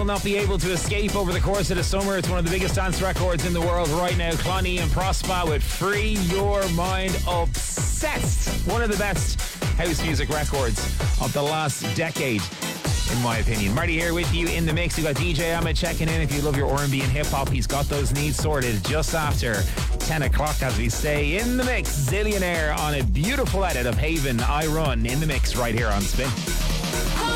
not be able to escape over the course of the summer. It's one of the biggest dance records in the world right now. Cloney and Prospa with Free Your Mind. Obsessed. One of the best house music records of the last decade, in my opinion. Marty here with you in the mix. We've got DJ Ahmed checking in. If you love your R&B and hip-hop, he's got those needs sorted just after 10 o'clock, as we say. In the mix, Zillionaire on a beautiful edit of Haven, I Run, in the mix right here on Spin.